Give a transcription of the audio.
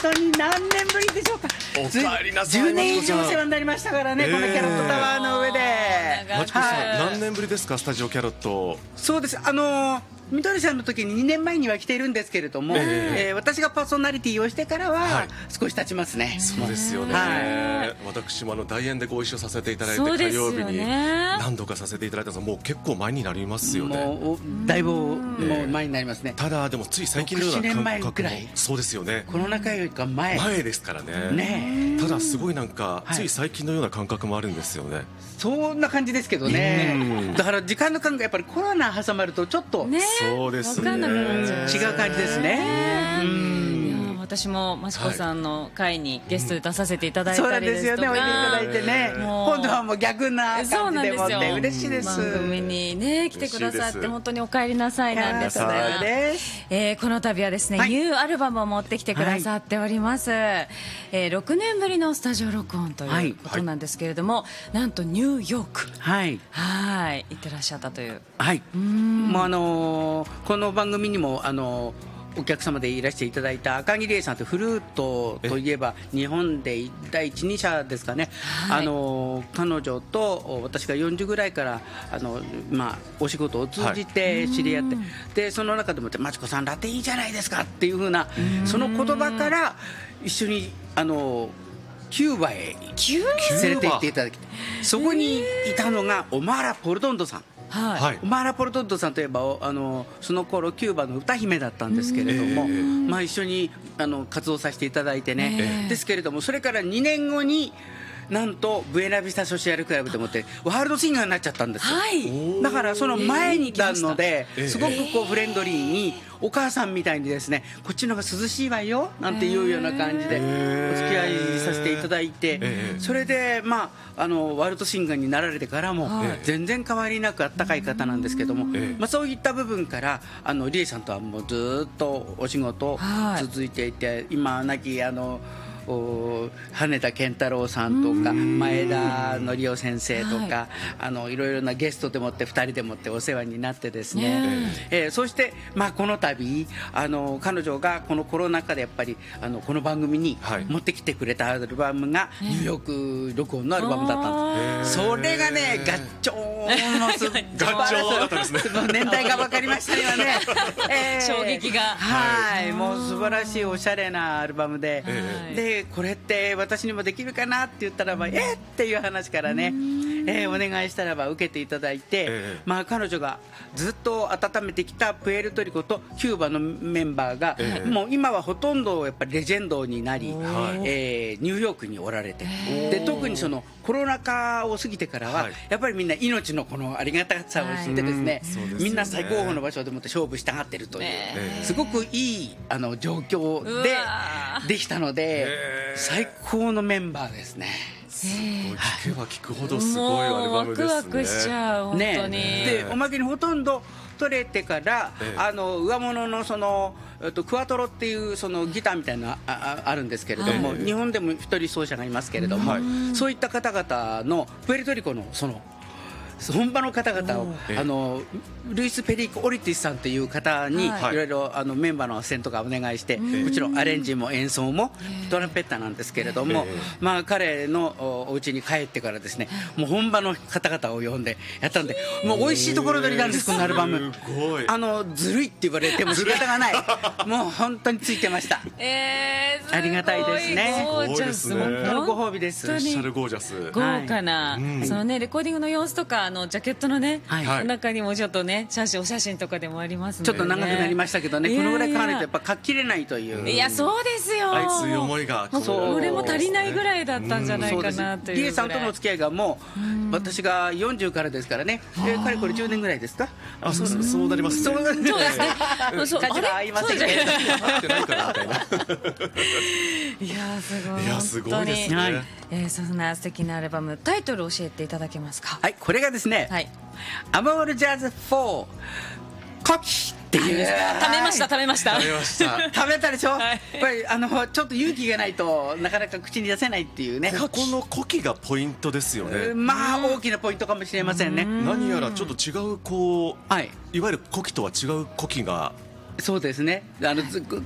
当に何年ぶりでしょうか。 おかえりなさい。 10年以上お世話になりましたからね、このキャロットタワーの上で。 マチコさん、何年ぶりですか、スタジオキャロット。 そうです、みどりさんの時に2年前には来ているんですけれども、私がパーソナリティをしてからは少し経ちますね。 そうですよね、私も大演でご一緒させていただいて、火曜日に何度かさせていただいたんですが、もう結構前になりますよね。 もうだいぶもう前になりますね。 ただでもつい最近のような感覚も、そうですよね、 コロナ禍よりか前ですからね。ただすごいなんか、つい最近のような感覚もあるんですよね。 そんな感じですけどね。だから時間の感覚、やっぱりコロナ挟まるとちょっとそうですね、 違う感じですね。 私もマチコさんの会にゲストで出させていただいたりですとか、 そうなんですよね、おいでいただいてね、今度はもう逆な感じでもって嬉しいです。 番組にね来てくださって本当にお帰りなさいなんですが、この度はですね、ニューアルバムを持ってきてくださっております。6年ぶりのスタジオ録音ということなんですけれども、なんとニューヨーク行ってらっしゃったという。 もうこの番組にもお客様でいらしていただいた赤木玲さんと、フルートといえば日本で第一人者ですかね。彼女と私が40ぐらいからお仕事を通じて知り合って、でその中でもマチコさんラテいいじゃないですかっていう風なその言葉から一緒にキューバへ連れて行っていただき、そこにいたのがオマーラ・ポルトンドさん。オマーラ・ポルトンドさんといえばその頃キューバの歌姫だったんですけれども、一緒に活動させていただいてね、ですけれども、それから2年後になんとブエナビスタソシアルクラブでもってワールドシンガーになっちゃったんですよ。だからその前にいたので、すごくフレンドリーにお母さんみたいにですね、こっちの方が涼しいわよなんていうような感じでお付き合いさせていただいて、それでワールドシンガーになられてからも全然変わりなくあったかい方なんですけども、そういった部分からリエさんとはもうずっとお仕事続いていて、今亡き羽田健太郎さんとか前田則夫先生とか、いろいろなゲストでもって2人でもってお世話になってですね、そしてこの度彼女がこのコロナ禍でやっぱりこの番組に持ってきてくれたアルバムがニューヨーク録音のアルバムだったんです。それがね、ガッチョーンの素晴らしい年代が分かりましたよね。 衝撃が、 もう素晴らしいおしゃれなアルバムで、これって私にもできるかなって言ったらばっていう話からね、お願いしたらば受けていただいて、彼女がずっと温めてきたプエルトリコとキューバのメンバーが、もう今はほとんどやっぱりレジェンドになり、ニューヨークにおられて、で特にそのコロナ禍を過ぎてからは、やっぱりみんな命のこのありがたさを知ってですね、みんな最高峰の場所でもって勝負したがってるという、すごくいい状況でできたので、最高のメンバーですね。 すごい、聞けば聞くほどすごいアルバムですね。 ワクワクしちゃう、本当に。 でおまけにほとんど取れてから、上物のそのクワトロっていうそのギターみたいなあるんですけれども、日本でも一人奏者がいますけれども、そういった方々のプエルトリコのその本場の方々をルイス・ペリーコ・オリティスさんという方にいろいろメンバーの選とかお願いして、もちろんアレンジも演奏もトランペッターなんですけれども、彼のお家に帰ってからですね、もう本場の方々を呼んでやったんで、もう美味しいところ取りなんです、このアルバム。ずるいって言われても仕方がないもう本当についてました。ありがたいですね。 ゴージャス、 本当のご褒美です。 スペシャルゴージャス、 豪華な、そのねレコーディングの様子とかジャケットのね、中にもちょっとねお写真とかでもありますので、 ちょっと長くなりましたけどね、このぐらい買わないとやっぱ書ききれないという。 いやそうですよ、 熱い思いがそれも足りないぐらいだったんじゃないかなというぐらい。 リエさんとのお付き合いがもう私が40からですからね、かれこれ10年ぐらいですか。 そうなりますね。 そうですね。 価値が合いませんけど。 いやすごいですね。そんな素敵なアルバム、タイトル教えていただけますか。 はい、これがですね、アモールジャズ4コキっていう。 食べました食べたでしょ。やっぱりちょっと勇気がないとなかなか口に出せないっていうね。 ここのコキがポイントですよね。 大きなポイントかもしれませんね。 何やらちょっと違ういわゆるコキとは違うコキが。 そうですね。